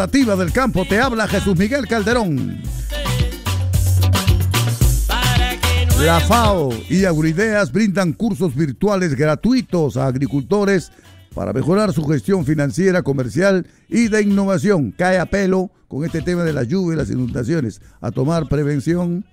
Nativa del Campo, te habla Jesús Miguel Calderón. La FAO y Agroideas brindan cursos virtuales gratuitos a agricultores para mejorar su gestión financiera, comercial y de innovación. Cae a pelo con este tema de las lluvias y las inundaciones. A tomar prevención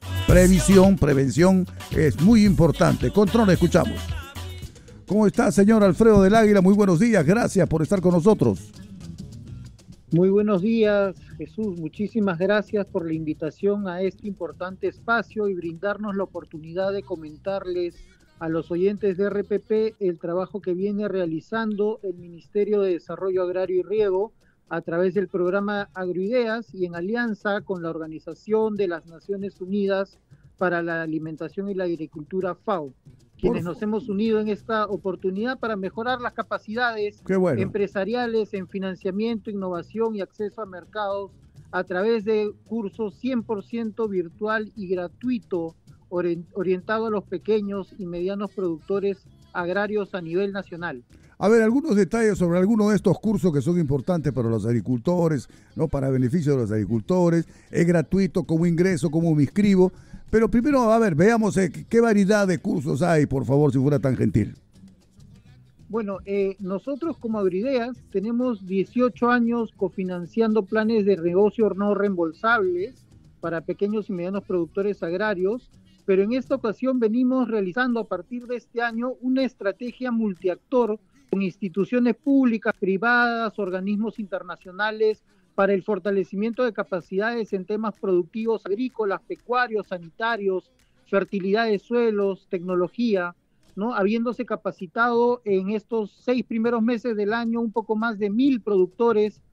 es muy importante. Control, escuchamos. ¿Cómo está, señor Alfredo del Águila? Muy buenos días, gracias por estar con nosotros. Muy buenos días, Jesús. Muchísimas gracias por la invitación a este importante espacio y brindarnos la oportunidad de comentarles a los oyentes de RPP el trabajo que viene realizando el Ministerio de Desarrollo Agrario y Riego a través del programa Agroideas y en alianza con la Organización de las Naciones Unidas para la Alimentación y la Agricultura, FAO, quienes nos hemos unido en esta oportunidad para mejorar las capacidades empresariales en financiamiento, innovación y acceso a mercados a través de cursos 100% virtual y gratuito orientado a los pequeños y medianos productores agrarios a nivel nacional. A ver, algunos detalles sobre algunos de estos cursos que son importantes para los agricultores, ¿no? Para beneficio de los agricultores. Es gratuito, cómo ingreso, cómo me inscribo. Pero primero, a ver, veamos qué variedad de cursos hay, por favor, si fuera tan gentil. Bueno, nosotros como Agroideas tenemos 18 años cofinanciando planes de negocio no reembolsables para pequeños y medianos productores agrarios, pero en esta ocasión venimos realizando a partir de este año una estrategia multiactor con instituciones públicas, privadas, organismos internacionales, para el fortalecimiento de capacidades en temas productivos agrícolas, pecuarios, sanitarios, fertilidad de suelos, tecnología, ¿no? Habiéndose capacitado en estos 6 primeros meses del año un poco más de 1,000 productores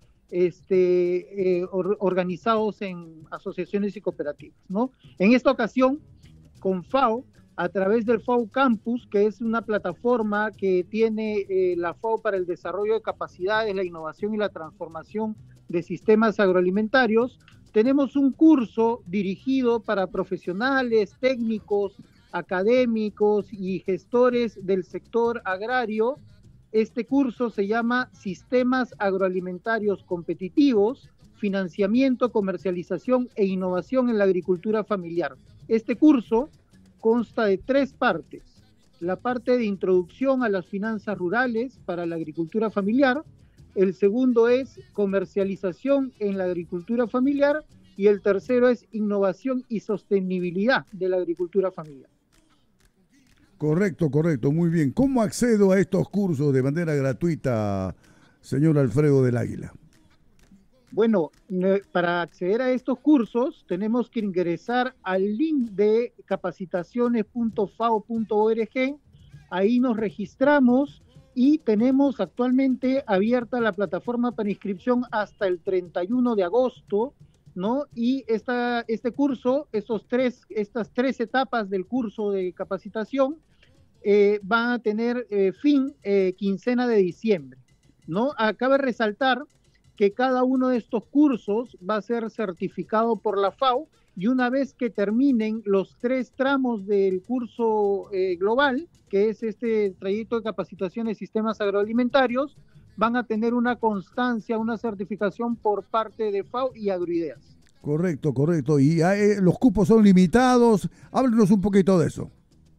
organizados en asociaciones y cooperativas, ¿no? En esta ocasión, con FAO, a través del FAO Campus, que es una plataforma que tiene la FAO para el desarrollo de capacidades, la innovación y la transformación de sistemas agroalimentarios, tenemos un curso dirigido para profesionales, técnicos, académicos y gestores del sector agrario. Este curso se llama Sistemas Agroalimentarios Competitivos, Financiamiento, Comercialización e Innovación en la Agricultura Familiar. Este curso consta de 3 partes. La parte de introducción a las finanzas rurales para la agricultura familiar, el segundo es comercialización en la agricultura familiar y el tercero es innovación y sostenibilidad de la agricultura familiar. Correcto, muy bien. ¿Cómo accedo a estos cursos de manera gratuita, señor Alfredo del Águila? Bueno, para acceder a estos cursos tenemos que ingresar al link de capacitaciones.fao.org, ahí nos registramos y tenemos actualmente abierta la plataforma para inscripción hasta el 31 de agosto, ¿no? Y este curso, estas tres etapas del curso de capacitación van a tener fin quincena de diciembre, ¿no? Cabe resaltar que cada uno de estos cursos va a ser certificado por la FAO y una vez que terminen los 3 tramos del curso global, que es este trayecto de capacitación de sistemas agroalimentarios, van a tener una constancia, una certificación por parte de FAO y Agroideas. Correcto. ¿Y los cupos son limitados? Háblenos un poquito de eso.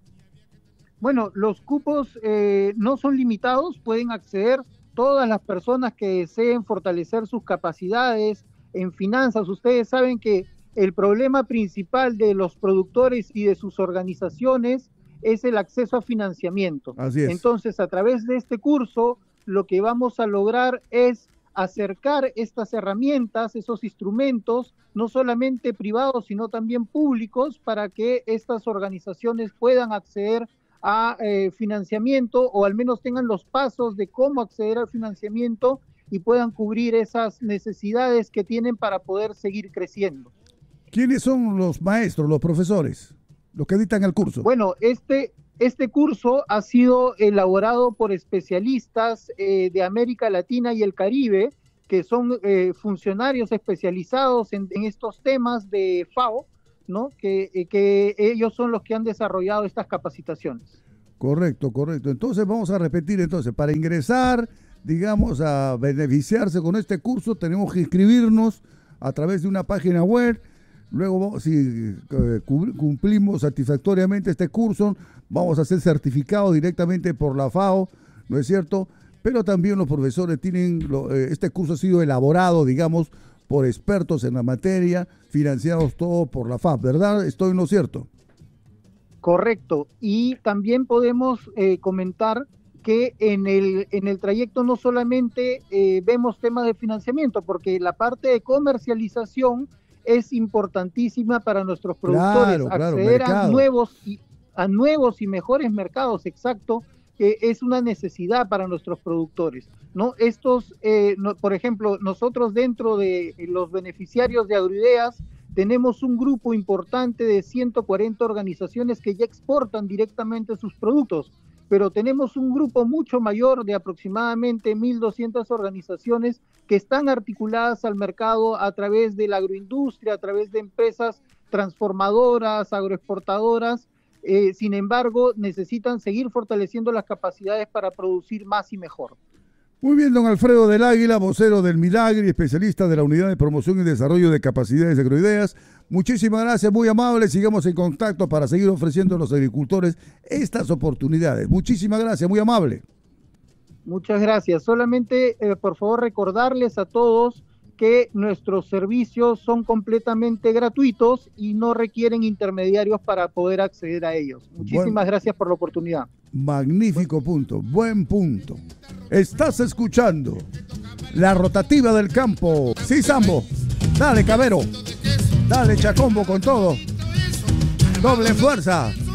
Bueno, los cupos no son limitados, pueden acceder todas las personas que deseen fortalecer sus capacidades en finanzas. Ustedes saben que el problema principal de los productores y de sus organizaciones es el acceso a financiamiento. Así es. Entonces, a través de este curso, lo que vamos a lograr es acercar estas herramientas, esos instrumentos, no solamente privados, sino también públicos, para que estas organizaciones puedan acceder a financiamiento o al menos tengan los pasos de cómo acceder al financiamiento y puedan cubrir esas necesidades que tienen para poder seguir creciendo. ¿Quiénes son los maestros, los profesores, los que dictan el curso? Bueno, este curso ha sido elaborado por especialistas de América Latina y el Caribe, que son funcionarios especializados en estos temas de FAO, ¿no? Que ellos son los que han desarrollado estas capacitaciones. Correcto. Entonces vamos a repetir, para ingresar digamos, a beneficiarse con este curso, tenemos que inscribirnos a través de una página web. Luego, si cumplimos satisfactoriamente este curso, vamos a ser certificados directamente por la FAO, ¿no es cierto? Pero también los profesores tienen, este curso ha sido elaborado, digamos, por expertos en la materia, financiados todo por la FAP, ¿verdad? ¿Estoy en lo cierto? Correcto. Y también podemos comentar que en el trayecto no solamente vemos temas de financiamiento, porque la parte de comercialización es importantísima para nuestros productores. Claro, acceder a nuevos y mejores mercados, exacto, es una necesidad para nuestros productores, ¿no? Por ejemplo, nosotros dentro de los beneficiarios de Agroideas tenemos un grupo importante de 140 organizaciones que ya exportan directamente sus productos, pero tenemos un grupo mucho mayor de aproximadamente 1.200 organizaciones que están articuladas al mercado a través de la agroindustria, a través de empresas transformadoras, agroexportadoras. Sin embargo, necesitan seguir fortaleciendo las capacidades para producir más y mejor. Muy bien, don Alfredo del Águila, vocero del Midagri, especialista de la Unidad de Promoción y Desarrollo de Capacidades de Agroideas. Muchísimas gracias, muy amable. Sigamos en contacto para seguir ofreciendo a los agricultores estas oportunidades. Muchísimas gracias, muy amable. Muchas gracias. Solamente, por favor, recordarles a todos que nuestros servicios son completamente gratuitos y no requieren intermediarios para poder acceder a ellos. Muchísimas gracias por la oportunidad. Magnífico punto, buen punto. Estás escuchando la rotativa del campo. Sí, Sambo. Dale, Cabero. Dale, Chacombo, con todo. Doble fuerza.